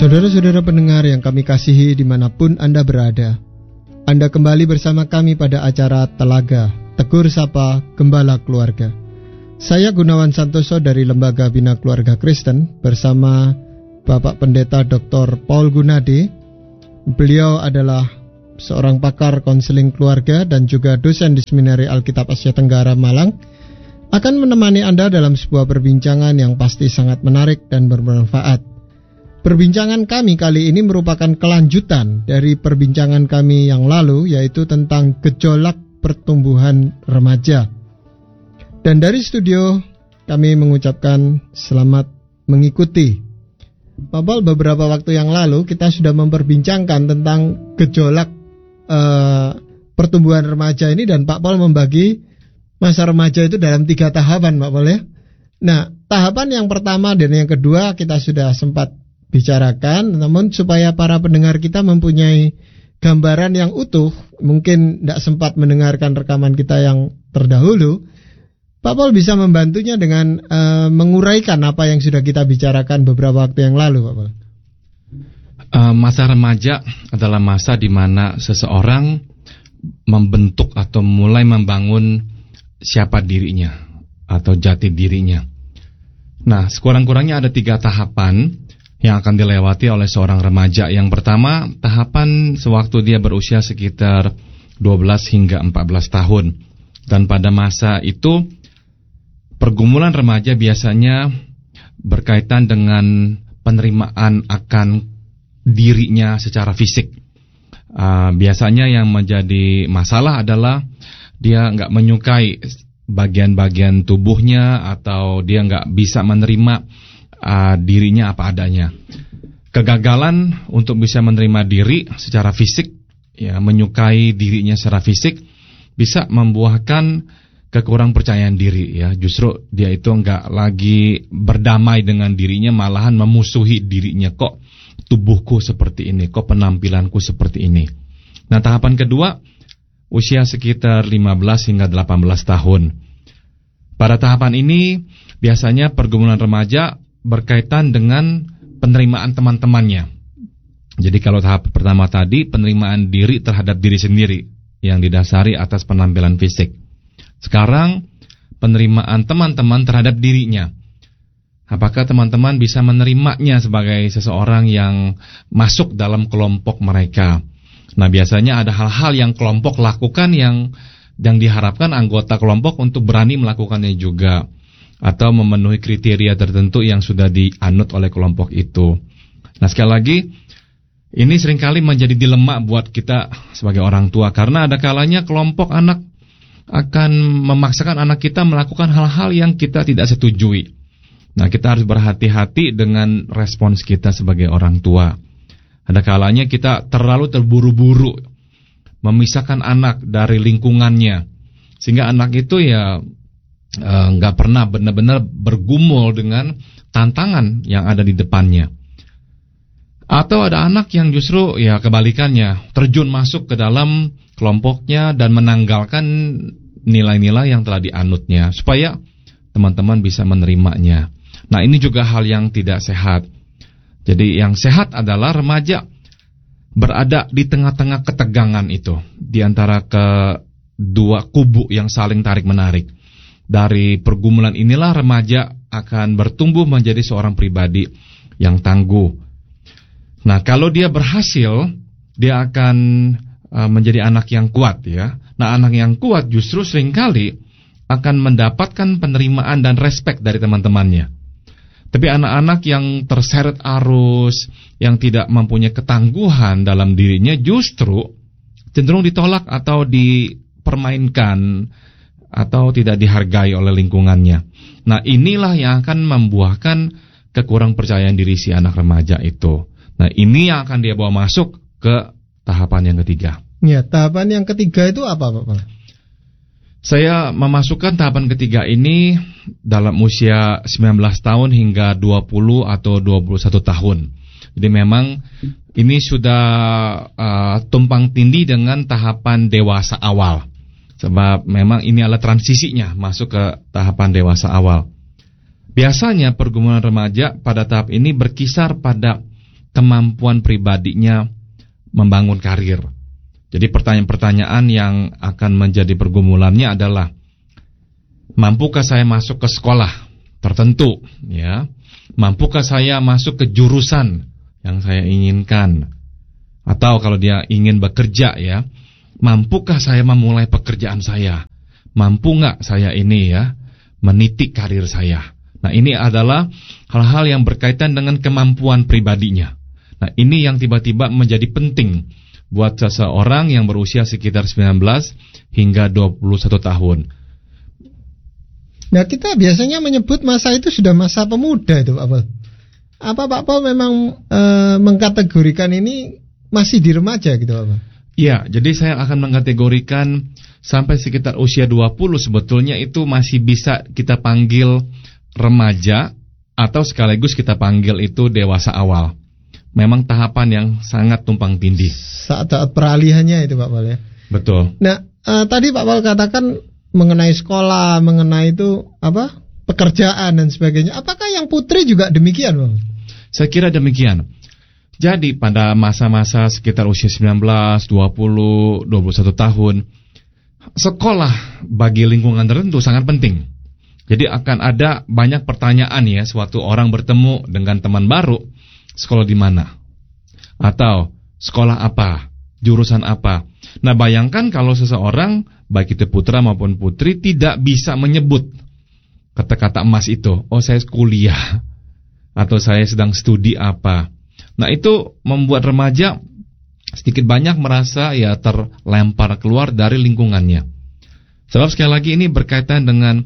Saudara-saudara pendengar yang kami kasihi dimanapun Anda berada, Anda kembali bersama kami pada acara Telaga, Tegur Sapa Gembala Keluarga. Saya Gunawan Santoso dari Lembaga Bina Keluarga Kristen bersama Bapak Pendeta Dr. Paul Gunadi. Beliau adalah seorang pakar konseling keluarga dan juga dosen di Seminari Alkitab Asia Tenggara Malang, akan menemani Anda dalam sebuah perbincangan yang pasti sangat menarik dan bermanfaat. Perbincangan kami kali ini merupakan kelanjutan dari perbincangan kami yang lalu, yaitu tentang gejolak pertumbuhan remaja. Dan dari studio kami mengucapkan selamat mengikuti. Pak Paul, beberapa waktu yang lalu kita sudah memperbincangkan tentang gejolak pertumbuhan remaja ini, dan Pak Paul membagi masa remaja itu dalam 3 tahapan, Pak Paul ya. Nah, tahapan yang pertama dan yang kedua kita sudah sempat bicarakan, namun supaya para pendengar kita mempunyai gambaran yang utuh, mungkin tidak sempat mendengarkan rekaman kita yang terdahulu, Pak Paul bisa membantunya dengan menguraikan apa yang sudah kita bicarakan beberapa waktu yang lalu, Pak Paul. Masa remaja adalah masa di mana seseorang membentuk atau mulai membangun siapa dirinya atau jati dirinya. Nah, sekurang-kurangnya ada 3 tahapan yang akan dilewati oleh seorang remaja. Yang pertama, tahapan sewaktu dia berusia sekitar 12 hingga 14 tahun. Dan pada masa itu, pergumulan remaja biasanya berkaitan dengan penerimaan akan dirinya secara fisik. Biasanya yang menjadi masalah adalah dia nggak menyukai bagian-bagian tubuhnya, atau dia nggak bisa menerima dirinya apa adanya. Kegagalan untuk bisa menerima diri secara fisik, ya, menyukai dirinya secara fisik, bisa membuahkan kekurang percayaan diri, ya. Justru dia itu enggak lagi berdamai dengan dirinya, malahan memusuhi dirinya. Kok tubuhku seperti ini, kok penampilanku seperti ini. Nah, tahapan kedua, usia sekitar 15 hingga 18 tahun. Pada tahapan ini biasanya pergumulan remaja berkaitan dengan penerimaan teman-temannya. Jadi kalau tahap pertama tadi, penerimaan diri terhadap diri sendiri yang didasari atas penampilan fisik. Sekarang penerimaan teman-teman terhadap dirinya. Apakah teman-teman bisa menerimanya sebagai seseorang yang masuk dalam kelompok mereka? Nah, biasanya ada hal-hal yang kelompok lakukan yang diharapkan anggota kelompok untuk berani melakukannya juga, atau memenuhi kriteria tertentu yang sudah dianut oleh kelompok itu. Nah, sekali lagi, ini seringkali menjadi dilema buat kita sebagai orang tua, karena ada kalanya kelompok anak akan memaksakan anak kita melakukan hal-hal yang kita tidak setujui. Nah, kita harus berhati-hati dengan respons kita sebagai orang tua. Ada kalanya kita terlalu terburu-buru memisahkan anak dari lingkungannya, sehingga anak itu ya nggak pernah benar-benar bergumul dengan tantangan yang ada di depannya. Atau ada anak yang justru ya kebalikannya, terjun masuk ke dalam kelompoknya dan menanggalkan nilai-nilai yang telah dianutnya, supaya teman-teman bisa menerimanya. Nah, ini juga hal yang tidak sehat. Jadi yang sehat adalah remaja berada di tengah-tengah ketegangan itu, di antara kedua kubu yang saling tarik-menarik. Dari pergumulan inilah remaja akan bertumbuh menjadi seorang pribadi yang tangguh. Nah, kalau dia berhasil, dia akan menjadi anak yang kuat, ya. Nah, anak yang kuat justru seringkali akan mendapatkan penerimaan dan respek dari teman-temannya. Tapi anak-anak yang terseret arus, yang tidak mempunyai ketangguhan dalam dirinya, justru cenderung ditolak atau dipermainkan, atau tidak dihargai oleh lingkungannya. Nah, inilah yang akan membuahkan kekurang percayaan diri si anak remaja itu. Nah, ini yang akan dia bawa masuk ke tahapan yang ketiga. Ya, tahapan yang ketiga itu apa, Pak? Saya memasukkan tahapan ketiga ini dalam usia 19 tahun hingga 20 atau 21 tahun. Jadi memang ini sudah tumpang tindih dengan tahapan dewasa awal. Sebab memang ini adalah transisinya masuk ke tahapan dewasa awal. Biasanya pergumulan remaja pada tahap ini berkisar pada kemampuan pribadinya membangun karir. Jadi pertanyaan-pertanyaan yang akan menjadi pergumulannya adalah, mampukah saya masuk ke sekolah tertentu, ya? Mampukah saya masuk ke jurusan yang saya inginkan? Atau kalau dia ingin bekerja, ya, mampukah saya memulai pekerjaan saya? Mampu nggak saya ini, ya, meniti karir saya? Nah, ini adalah hal-hal yang berkaitan dengan kemampuan pribadinya. Nah, ini yang tiba-tiba menjadi penting buat seseorang yang berusia sekitar 19 hingga 21 tahun. Nah, kita biasanya menyebut masa itu sudah masa pemuda itu, Pak Pol. Apa Pak Pol memang mengkategorikan ini masih di remaja gitu, Pak Pol? Iya, jadi saya akan mengkategorikan sampai sekitar usia 20 sebetulnya itu masih bisa kita panggil remaja, atau sekaligus kita panggil itu dewasa awal. Memang tahapan yang sangat tumpang tindih. Saat peralihannya itu, Pak Pol, ya. Betul. Nah, tadi Pak Pol katakan mengenai sekolah, mengenai itu pekerjaan dan sebagainya. Apakah yang putri juga demikian, Pak? Saya kira demikian. Jadi pada masa-masa sekitar usia 19, 20, 21 tahun, sekolah bagi lingkungan tertentu sangat penting. Jadi akan ada banyak pertanyaan, ya, suatu orang bertemu dengan teman baru, sekolah di mana? Atau sekolah apa? Jurusan apa? Nah, bayangkan kalau seseorang, baik itu putra maupun putri, tidak bisa menyebut kata-kata emas itu. Oh, saya kuliah, atau saya sedang studi apa. Nah, itu membuat remaja sedikit banyak merasa, ya, terlempar keluar dari lingkungannya. Sebab sekali lagi ini berkaitan dengan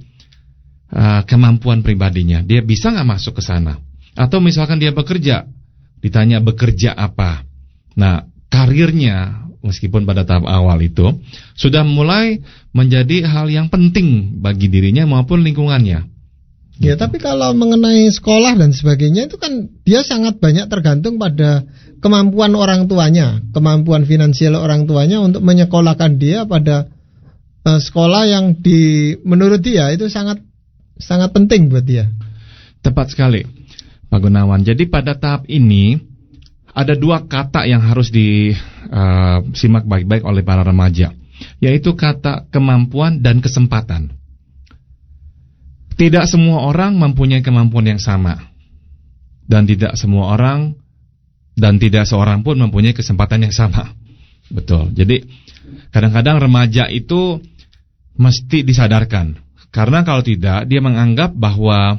kemampuan pribadinya. Dia bisa nggak masuk ke sana? Atau misalkan dia bekerja, ditanya bekerja apa? Nah, karirnya, meskipun pada tahap awal itu sudah mulai menjadi hal yang penting bagi dirinya maupun lingkungannya. Ya, tapi kalau mengenai sekolah dan sebagainya itu kan dia sangat banyak tergantung pada kemampuan orang tuanya, kemampuan finansial orang tuanya untuk menyekolahkan dia pada sekolah yang menurut dia itu sangat penting buat dia. Tepat sekali, Pak Gunawan. Jadi pada tahap ini ada dua kata yang harus disimak baik-baik oleh para remaja, yaitu kata kemampuan dan kesempatan. Tidak semua orang mempunyai kemampuan yang sama, dan tidak semua orang dan tidak seorang pun mempunyai kesempatan yang sama. Betul. Jadi kadang-kadang remaja itu mesti disadarkan, karena kalau tidak dia menganggap bahwa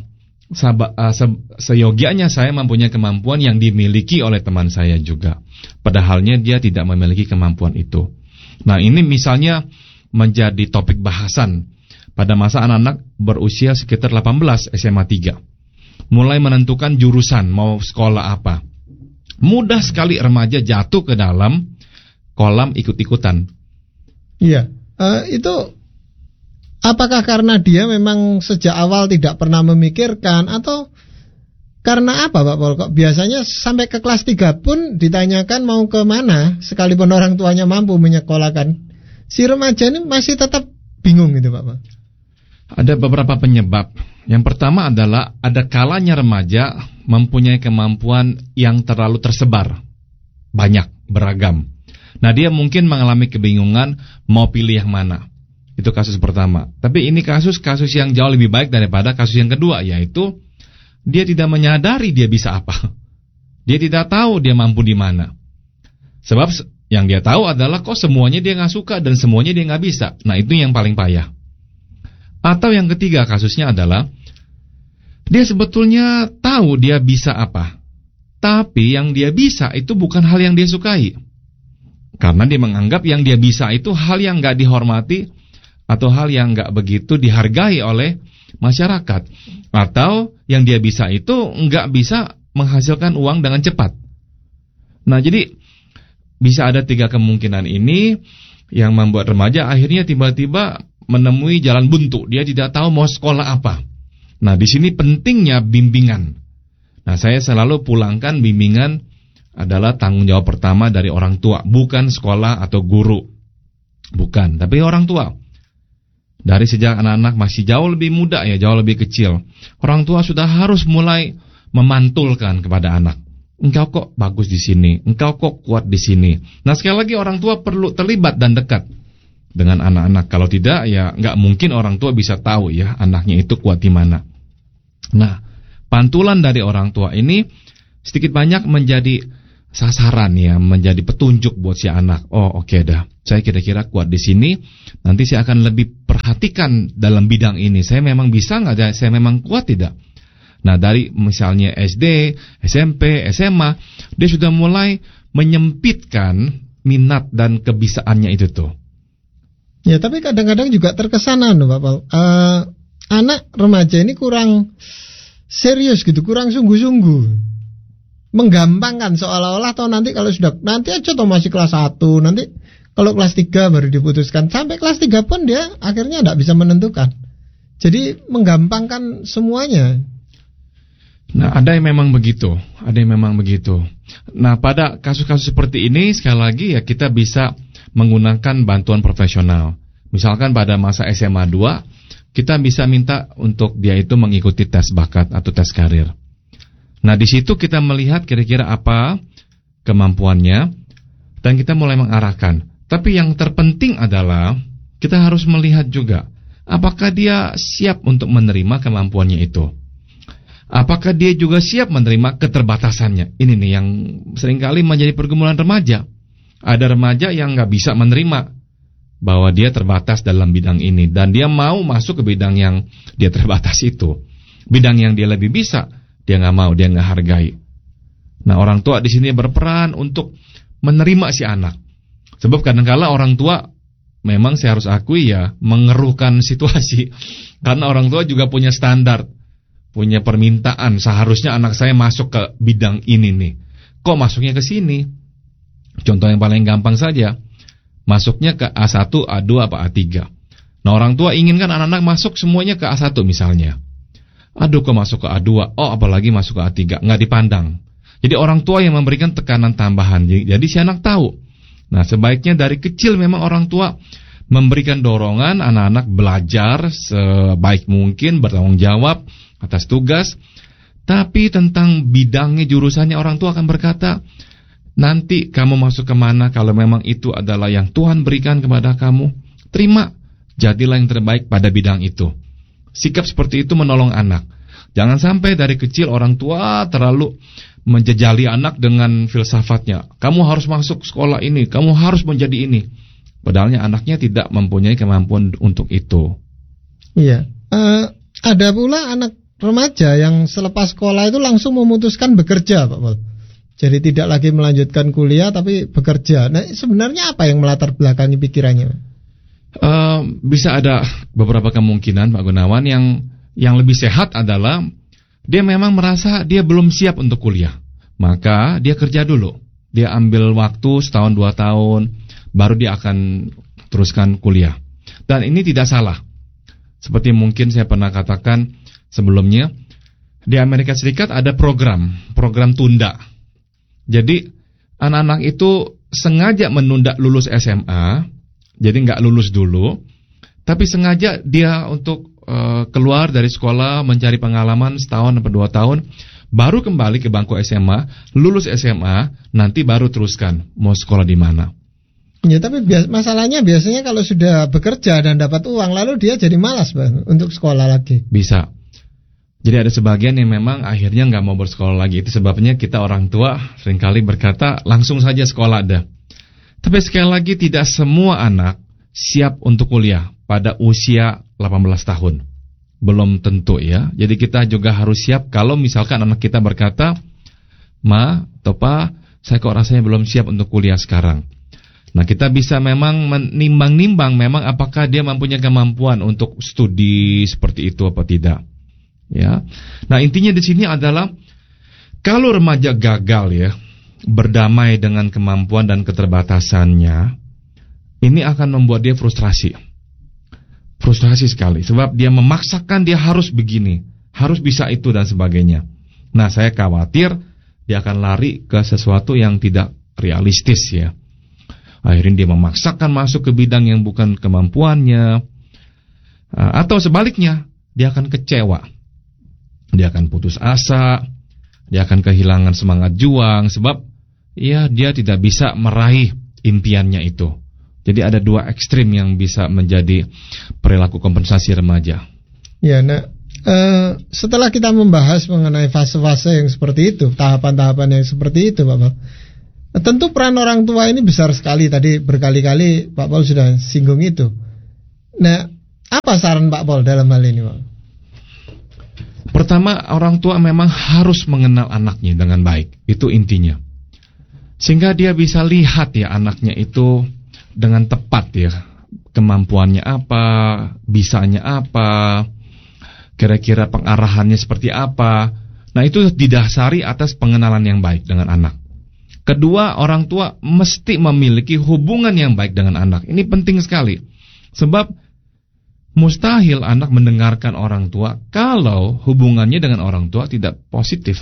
seyogianya saya mempunyai kemampuan yang dimiliki oleh teman saya juga, padahalnya dia tidak memiliki kemampuan itu. Nah, ini misalnya menjadi topik bahasan pada masa anak-anak berusia sekitar 18 SMA 3, mulai menentukan jurusan mau sekolah apa. Mudah sekali remaja jatuh ke dalam kolam ikut-ikutan. Iya, itu apakah karena dia memang sejak awal tidak pernah memikirkan, atau karena apa, Pak Pol? Kok biasanya sampai ke kelas 3 pun ditanyakan mau ke mana, sekalipun orang tuanya mampu menyekolahkan, si remaja ini masih tetap bingung gitu, Pak Pol? Ada beberapa penyebab. Yang pertama adalah ada kalanya remaja mempunyai kemampuan yang terlalu tersebar, banyak, beragam. Nah, dia mungkin mengalami kebingungan mau pilih yang mana. Itu kasus pertama. Tapi ini kasus yang jauh lebih baik daripada kasus yang kedua, yaitu dia tidak menyadari dia bisa apa. Dia tidak tahu dia mampu di mana. Sebab yang dia tahu adalah kok semuanya dia nggak suka dan semuanya dia nggak bisa. Nah, itu yang paling payah. Atau yang ketiga kasusnya adalah dia sebetulnya tahu dia bisa apa, tapi yang dia bisa itu bukan hal yang dia sukai. Karena dia menganggap yang dia bisa itu hal yang nggak dihormati atau hal yang nggak begitu dihargai oleh masyarakat. Atau yang dia bisa itu nggak bisa menghasilkan uang dengan cepat. Nah, jadi bisa ada 3 kemungkinan ini yang membuat remaja akhirnya tiba-tiba menemui jalan buntu. Dia tidak tahu mau sekolah apa. Nah, di sini pentingnya bimbingan. Nah, saya selalu pulangkan bimbingan adalah tanggung jawab pertama dari orang tua, bukan sekolah atau guru. Bukan, tapi orang tua. Dari sejak anak-anak masih jauh lebih muda, ya, jauh lebih kecil, orang tua sudah harus mulai memantulkan kepada anak. engkau kok bagus di sini, engkau kok kuat di sini. Nah, sekali lagi orang tua perlu terlibat dan dekat dengan anak-anak. Kalau tidak, ya nggak mungkin orang tua bisa tahu ya anaknya itu kuat di mana. Nah, pantulan dari orang tua ini sedikit banyak menjadi sasaran ya, menjadi petunjuk buat si anak. Oh, oke dah, saya kira-kira kuat di sini. Nanti saya akan lebih perhatikan dalam bidang ini. Saya memang bisa nggak? Saya memang kuat tidak? Nah, dari misalnya SD, SMP, SMA, dia sudah mulai menyempitkan minat dan kebisaannya itu tuh. Ya, tapi kadang-kadang juga terkesan Pak Paul. Anak remaja ini kurang serius gitu, kurang sungguh-sungguh. Menggampangkan seolah-olah atau nanti kalau sudah, nanti aja atau masih kelas 1, nanti kalau kelas 3 baru diputuskan. Sampai kelas 3 pun dia akhirnya tidak bisa menentukan. Jadi menggampangkan semuanya. Nah, ada yang memang begitu, Nah, pada kasus-kasus seperti ini sekali lagi ya kita bisa menggunakan bantuan profesional. Misalkan pada masa SMA 2, kita bisa minta untuk dia itu mengikuti tes bakat atau tes karir. Nah, di situ kita melihat kira-kira apa kemampuannya dan kita mulai mengarahkan. Tapi yang terpenting adalah kita harus melihat juga apakah dia siap untuk menerima kemampuannya itu. Apakah dia juga siap menerima keterbatasannya? Ini nih yang seringkali menjadi pergumulan remaja. Ada remaja yang nggak bisa menerima bahwa dia terbatas dalam bidang ini dan dia mau masuk ke bidang yang dia terbatas itu. Bidang yang dia lebih bisa, dia nggak mau, dia nggak hargai. Nah, orang tua di sini berperan untuk menerima si anak. Sebab kadang-kala orang tua memang saya harus akui ya mengeruhkan situasi karena orang tua juga punya standar. Punya permintaan, seharusnya anak saya masuk ke bidang ini nih. Kok masuknya ke sini? Contoh yang paling gampang saja, masuknya ke A1, A2, apa A3. Nah, orang tua inginkan anak-anak masuk semuanya ke A1 misalnya. Aduh, kok masuk ke A2? Oh, apalagi masuk ke A3, nggak dipandang. Jadi orang tua yang memberikan tekanan tambahan. Jadi si anak tahu. Nah, sebaiknya dari kecil memang orang tua memberikan dorongan anak-anak belajar sebaik mungkin, bertanggung jawab atas tugas, tapi tentang bidangnya, jurusannya orang tua akan berkata, nanti kamu masuk kemana kalau memang itu adalah yang Tuhan berikan kepada kamu, terima, jadilah yang terbaik pada bidang itu. Sikap seperti itu menolong anak. Jangan sampai dari kecil orang tua terlalu menjejali anak dengan filsafatnya, kamu harus masuk sekolah ini, kamu harus menjadi ini. Padahalnya anaknya tidak mempunyai kemampuan untuk itu. Iya, ada pula anak remaja yang selepas sekolah itu langsung memutuskan bekerja, Pak Paul. Jadi tidak lagi melanjutkan kuliah tapi bekerja. Nah, sebenarnya apa yang melatar belakangi pikirannya? Bisa ada beberapa kemungkinan, Pak Gunawan. Yang lebih sehat adalah dia memang merasa dia belum siap untuk kuliah, maka dia kerja dulu. Dia ambil waktu 1-2 tahun, baru dia akan teruskan kuliah. Dan ini tidak salah. Seperti mungkin saya pernah katakan sebelumnya, di Amerika Serikat ada program tunda. Jadi anak-anak itu sengaja menunda lulus SMA, jadi nggak lulus dulu, tapi sengaja dia untuk keluar dari sekolah mencari pengalaman 1-2 tahun, baru kembali ke bangku SMA, lulus SMA, nanti baru teruskan mau sekolah di mana. Ya, tapi masalahnya biasanya kalau sudah bekerja dan dapat uang, lalu dia jadi malas Bang untuk sekolah lagi. Bisa. Jadi ada sebagian yang memang akhirnya nggak mau bersekolah lagi. Itu sebabnya kita orang tua seringkali berkata langsung saja sekolah dah. Tapi sekali lagi tidak semua anak siap untuk kuliah pada usia 18 tahun. Belum tentu ya. Jadi kita juga harus siap kalau misalkan anak kita berkata, Ma atau Pa, saya kok rasanya belum siap untuk kuliah sekarang. Nah, kita bisa memang menimbang-nimbang memang apakah dia mempunyai kemampuan untuk studi seperti itu apa tidak. Ya. Nah, intinya di sini adalah kalau remaja gagal ya berdamai dengan kemampuan dan keterbatasannya, ini akan membuat dia frustrasi. Frustrasi sekali sebab dia memaksakan dia harus begini, harus bisa itu dan sebagainya. Nah, saya khawatir dia akan lari ke sesuatu yang tidak realistis ya. Akhirnya dia memaksakan masuk ke bidang yang bukan kemampuannya, atau sebaliknya dia akan kecewa. Dia akan putus asa, dia akan kehilangan semangat juang sebab ya dia tidak bisa meraih impiannya itu. Jadi ada dua ekstrim yang bisa menjadi perilaku kompensasi remaja. Ya, nah setelah kita membahas mengenai fase-fase yang seperti itu, tahapan-tahapan yang seperti itu, Pak Paul, tentu peran orang tua ini besar sekali. Tadi berkali-kali Pak Paul sudah singgung itu. Nah, apa saran Pak Paul dalam hal ini, Pak? Pertama, orang tua memang harus mengenal anaknya dengan baik. Itu intinya. Sehingga dia bisa lihat ya anaknya itu dengan tepat ya. Kemampuannya apa, bisanya apa, kira-kira pengarahannya seperti apa. Nah, itu didasari atas pengenalan yang baik dengan anak. Kedua, orang tua mesti memiliki hubungan yang baik dengan anak. Ini penting sekali. Sebab mustahil anak mendengarkan orang tua kalau hubungannya dengan orang tua tidak positif.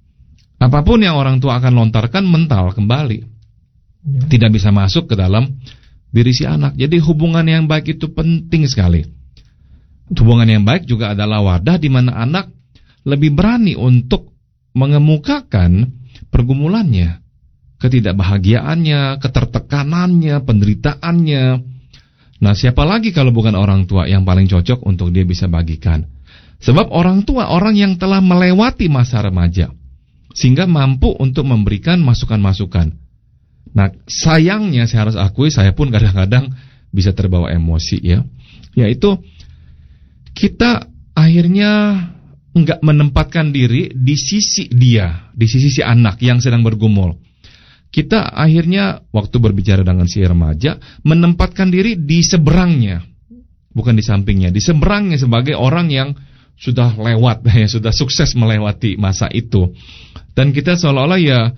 Apapun yang orang tua akan lontarkan mental kembali. Tidak bisa masuk ke dalam diri si anak. Jadi hubungan yang baik itu penting sekali. Hubungan yang baik juga adalah wadah di mana anak lebih berani untuk mengemukakan pergumulannya, ketidakbahagiaannya, ketertekanannya, penderitaannya. Nah, siapa lagi kalau bukan orang tua yang paling cocok untuk dia bisa bagikan? Sebab orang tua, orang yang telah melewati masa remaja, sehingga mampu untuk memberikan masukan-masukan. Nah, sayangnya saya harus akui, saya pun kadang-kadang bisa terbawa emosi ya. Yaitu, kita akhirnya enggak menempatkan diri di sisi dia, di sisi si anak yang sedang bergumul. Kita akhirnya waktu berbicara dengan si remaja menempatkan diri di seberangnya, bukan di sampingnya, di seberangnya sebagai orang yang sudah lewat, ya sudah sukses melewati masa itu. Dan kita seolah-olah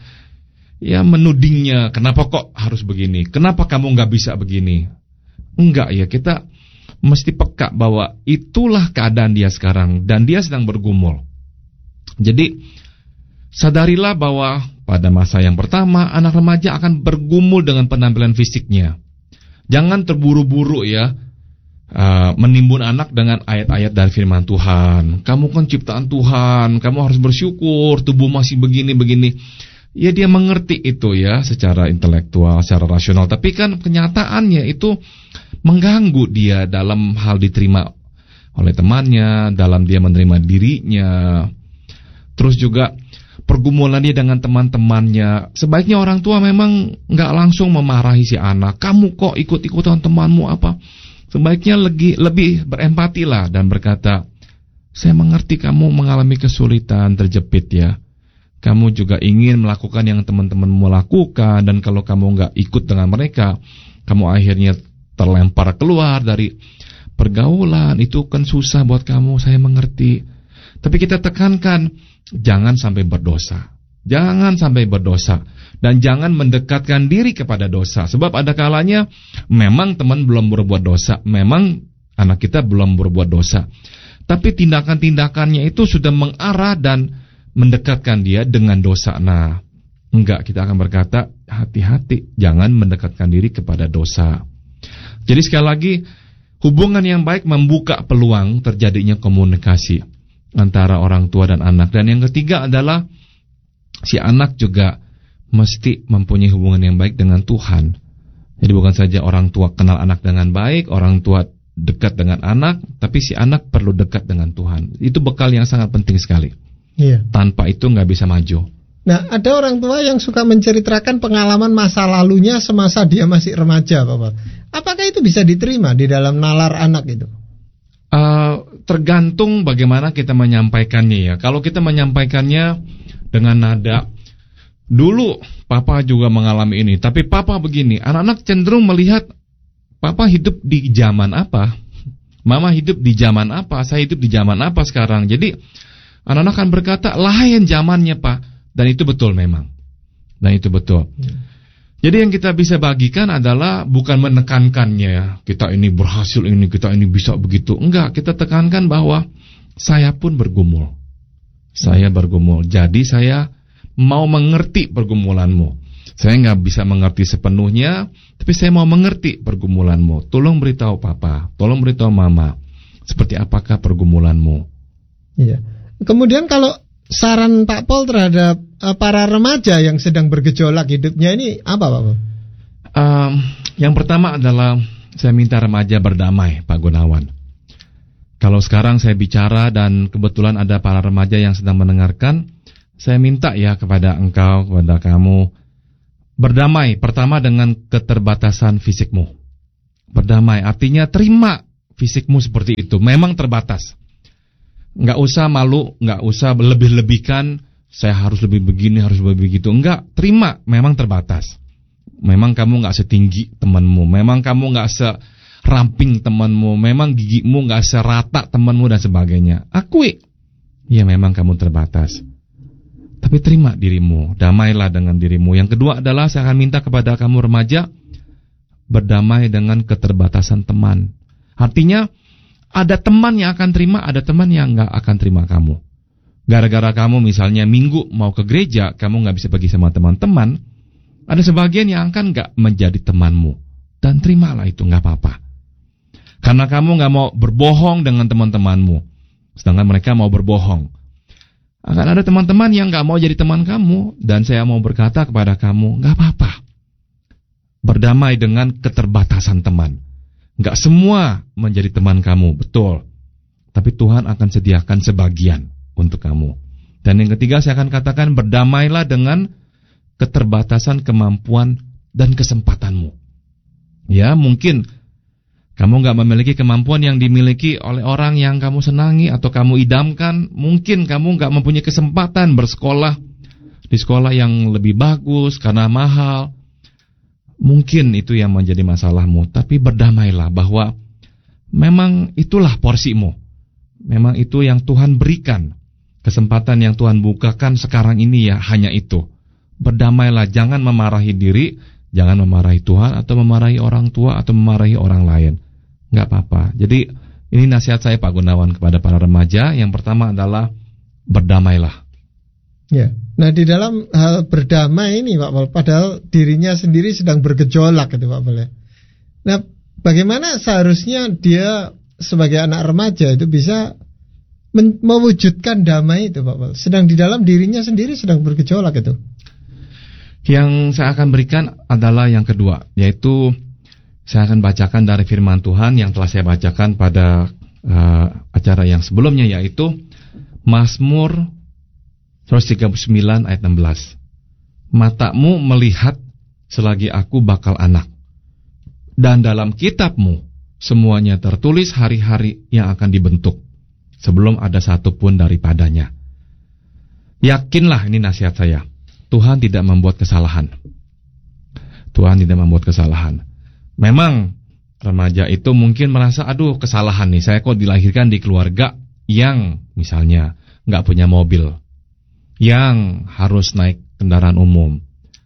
ya menudingnya, kenapa kok harus begini? Kenapa kamu nggak bisa begini? Enggak ya, kita mesti peka bahwa itulah keadaan dia sekarang dan dia sedang bergumul. Jadi sadarilah bahwa pada masa yang pertama, anak remaja akan bergumul dengan penampilan fisiknya. Jangan terburu-buru ya, menimbun anak dengan ayat-ayat dari firman Tuhan. Kamu kan ciptaan Tuhan, kamu harus bersyukur, tubuh masih begini-begini. Ya dia mengerti itu ya, secara intelektual, secara rasional. Tapi kan kenyataannya itu mengganggu dia dalam hal diterima oleh temannya, dalam dia menerima dirinya. Terus juga pergumulannya dengan teman-temannya. Sebaiknya orang tua memang nggak langsung memarahi si anak. Kamu kok ikut-ikutan temanmu apa? Sebaiknya lebih berempatilah dan berkata, saya mengerti kamu mengalami kesulitan, terjepit ya. Kamu juga ingin melakukan yang teman-temanmu lakukan, dan kalau kamu nggak ikut dengan mereka, kamu akhirnya terlempar keluar dari pergaulan. Itu kan susah buat kamu, saya mengerti. Tapi kita tekankan, jangan sampai berdosa. Jangan sampai berdosa. Dan jangan mendekatkan diri kepada dosa. Sebab ada kalanya memang teman belum berbuat dosa. Memang anak kita belum berbuat dosa. Tapi tindakan-tindakannya itu sudah mengarah dan mendekatkan dia dengan dosa. Nah, enggak, kita akan berkata, hati-hati, jangan mendekatkan diri kepada dosa. Jadi sekali lagi, hubungan yang baik membuka peluang terjadinya komunikasi antara orang tua dan anak. Dan yang ketiga adalah si anak juga mesti mempunyai hubungan yang baik dengan Tuhan. Jadi bukan saja orang tua kenal anak dengan baik, orang tua dekat dengan anak, tapi si anak perlu dekat dengan Tuhan. Itu bekal yang sangat penting sekali. Iya. Tanpa itu nggak bisa maju. Nah, ada orang tua yang suka menceritakan pengalaman masa lalunya semasa dia masih remaja, Bapak. Apakah itu bisa diterima di dalam nalar anak itu? Tergantung bagaimana kita menyampaikannya ya. Kalau kita menyampaikannya dengan nada, dulu papa juga mengalami ini, tapi papa begini. Anak-anak cenderung melihat papa hidup di zaman apa, mama hidup di zaman apa, saya hidup di zaman apa sekarang. Jadi anak-anak akan berkata, lain zamannya pak. Dan itu betul memang. Dan itu betul. Jadi yang kita bisa bagikan adalah bukan menekankannya, kita ini berhasil ini, kita ini bisa begitu. Enggak, kita tekankan bahwa saya pun bergumul. Saya bergumul. Jadi saya mau mengerti pergumulanmu. Saya nggak bisa mengerti sepenuhnya, tapi saya mau mengerti pergumulanmu. Tolong beritahu papa, tolong beritahu mama, seperti apakah pergumulanmu. Iya. Kemudian kalau saran Pak Pol terhadap para remaja yang sedang bergejolak hidupnya ini apa, Pak Pol? Yang pertama adalah saya minta remaja berdamai, Pak Gunawan. Kalau sekarang saya bicara dan kebetulan ada para remaja yang sedang mendengarkan, saya minta ya kepada engkau, kepada kamu, berdamai pertama dengan keterbatasan fisikmu. Berdamai artinya terima fisikmu seperti itu, memang terbatas. Nggak usah malu, nggak usah lebih-lebihkan, saya harus lebih begini, harus lebih begitu. Enggak, terima, memang terbatas. Memang kamu nggak setinggi temanmu, memang kamu nggak seramping temanmu, memang gigimu nggak serata temanmu dan sebagainya. Akui, ya memang kamu terbatas. Tapi terima dirimu, damailah dengan dirimu. Yang kedua adalah saya akan minta kepada kamu remaja, berdamai dengan keterbatasan teman. Artinya, ada teman yang akan terima, ada teman yang nggak akan terima kamu. Gara-gara kamu misalnya minggu mau ke gereja, kamu nggak bisa pergi sama teman-teman, ada sebagian yang akan nggak menjadi temanmu. Dan terimalah itu, nggak apa-apa. Karena kamu nggak mau berbohong dengan teman-temanmu, sedangkan mereka mau berbohong. Akan ada teman-teman yang nggak mau jadi teman kamu, dan saya mau berkata kepada kamu, nggak apa-apa. Berdamai dengan keterbatasan teman. Nggak semua menjadi teman kamu, betul. Tapi Tuhan akan sediakan sebagian untuk kamu. Dan yang ketiga saya akan katakan, berdamailah dengan keterbatasan kemampuan dan kesempatanmu. Ya, mungkin kamu nggak memiliki kemampuan yang dimiliki oleh orang yang kamu senangi atau kamu idamkan. Mungkin kamu nggak mempunyai kesempatan bersekolah di sekolah yang lebih bagus karena mahal. Mungkin itu yang menjadi masalahmu, tapi berdamailah bahwa memang itulah porsimu. Memang itu yang Tuhan berikan. Kesempatan yang Tuhan bukakan sekarang ini ya hanya itu. Berdamailah, jangan memarahi diri, jangan memarahi Tuhan atau memarahi orang tua atau memarahi orang lain. Enggak apa-apa. Jadi ini nasihat saya Pak Gunawan kepada para remaja. Yang pertama adalah berdamailah. Ya. Nah, di dalam hal berdamai ini Pak Pol, padahal dirinya sendiri sedang bergejolak gitu Pak Pol ya. Nah, bagaimana seharusnya dia sebagai anak remaja itu bisa mewujudkan damai itu Pak Pol, sedang di dalam dirinya sendiri sedang bergejolak itu? Yang saya akan berikan adalah yang kedua, yaitu saya akan bacakan dari firman Tuhan yang telah saya bacakan pada acara yang sebelumnya, yaitu Mazmur 139 ayat 16. Matamu melihat selagi aku bakal anak, dan dalam kitabmu semuanya tertulis hari-hari yang akan dibentuk, sebelum ada satu pun daripadanya. Yakinlah, ini nasihat saya, Tuhan tidak membuat kesalahan. Tuhan tidak membuat kesalahan. Memang remaja itu mungkin merasa, aduh kesalahan nih, saya kok dilahirkan di keluarga yang misalnya nggak punya mobil, yang harus naik kendaraan umum,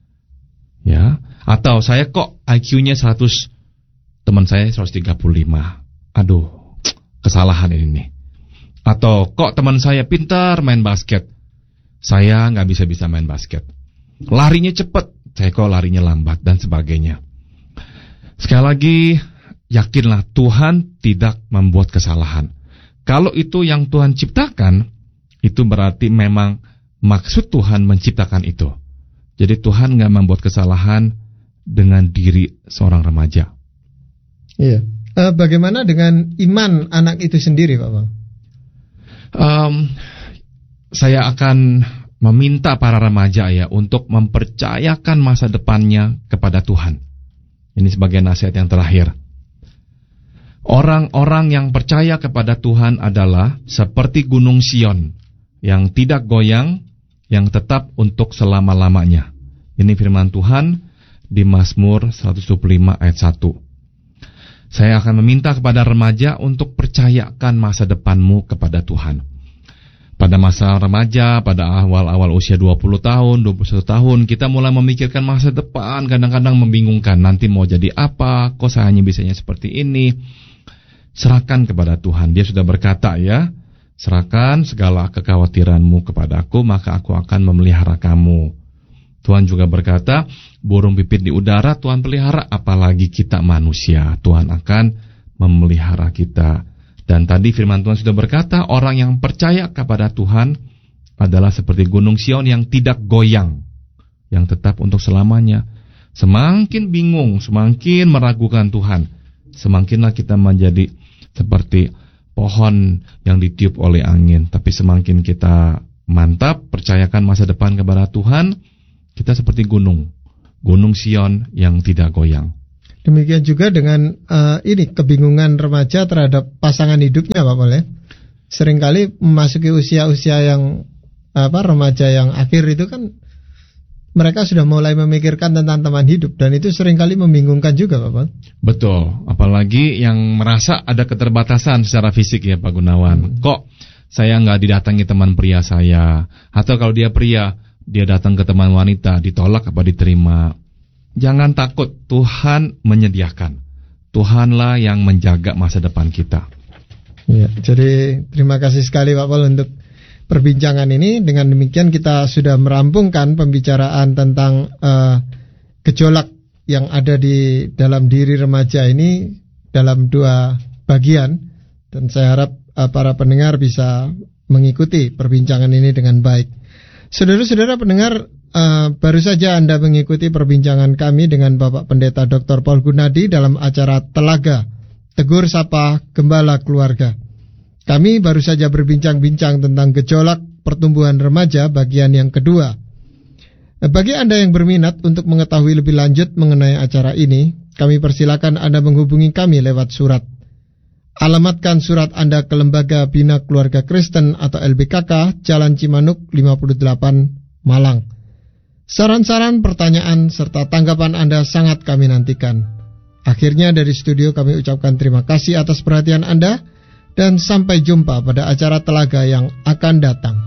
ya, atau saya kok IQ-nya 100, teman saya 135, aduh, kesalahan ini nih. Atau kok teman saya pintar main basket, saya nggak bisa main basket. Larinya cepat, saya kok larinya lambat dan sebagainya. Sekali lagi, yakinlah Tuhan tidak membuat kesalahan. Kalau itu yang Tuhan ciptakan, itu berarti memang maksud Tuhan menciptakan itu. Jadi Tuhan nggak membuat kesalahan dengan diri seorang remaja. Iya. Bagaimana dengan iman anak itu sendiri, Pak Bang? Saya akan meminta para remaja ya untuk mempercayakan masa depannya kepada Tuhan. Ini sebagai nasihat yang terakhir. Orang-orang yang percaya kepada Tuhan adalah seperti gunung Sion yang tidak goyang, yang tetap untuk selama-lamanya. Ini firman Tuhan di Mazmur 125 ayat 1. Saya akan meminta kepada remaja untuk percayakan masa depanmu kepada Tuhan. Pada masa remaja, pada awal-awal usia 20 tahun, 21 tahun, kita mulai memikirkan masa depan, kadang-kadang membingungkan, nanti mau jadi apa, kok saya hanya bisanya seperti ini. Serahkan kepada Tuhan. Dia sudah berkata ya, serahkan segala kekhawatiranmu kepadaku, maka aku akan memelihara kamu. Tuhan juga berkata, burung pipit di udara Tuhan pelihara, apalagi kita manusia, Tuhan akan memelihara kita. Dan tadi firman Tuhan sudah berkata, orang yang percaya kepada Tuhan adalah seperti gunung Sion yang tidak goyang, yang tetap untuk selamanya. Semakin bingung, semakin meragukan Tuhan, semakinlah kita menjadi seperti pohon yang ditiup oleh angin. Tapi semakin kita mantap, percayakan masa depan kepada Tuhan, kita seperti gunung Sion yang tidak goyang. Demikian juga dengan kebingungan remaja terhadap pasangan hidupnya, Pak Pol, ya. Seringkali memasuki usia-usia yang remaja yang akhir itu kan mereka sudah mulai memikirkan tentang teman hidup, dan itu seringkali membingungkan juga, Pak Pol. Betul, apalagi yang merasa ada keterbatasan secara fisik ya, Pak Gunawan. Kok saya nggak didatangi teman pria saya, atau kalau dia pria, dia datang ke teman wanita, ditolak apa diterima. Jangan takut, Tuhan menyediakan. Tuhanlah yang menjaga masa depan kita. Ya, jadi terima kasih sekali Pak Pol untuk perbincangan ini. Dengan demikian kita sudah merampungkan pembicaraan tentang gejolak yang ada di dalam diri remaja ini dalam 2 bagian. Dan saya harap para pendengar bisa mengikuti perbincangan ini dengan baik. Saudara-saudara pendengar, baru saja Anda mengikuti perbincangan kami dengan Bapak Pendeta Dr. Paul Gunadi dalam acara Telaga, Tegur Sapa Gembala Keluarga. Kami baru saja berbincang-bincang tentang gejolak pertumbuhan remaja bagian yang kedua. Bagi Anda yang berminat untuk mengetahui lebih lanjut mengenai acara ini, kami persilakan Anda menghubungi kami lewat surat. Alamatkan surat Anda ke Lembaga Bina Keluarga Kristen atau LBKK, Jalan Cimanuk 58, Malang. Saran-saran, pertanyaan, serta tanggapan Anda sangat kami nantikan. Akhirnya dari studio kami ucapkan terima kasih atas perhatian Anda, dan sampai jumpa pada acara Telaga yang akan datang.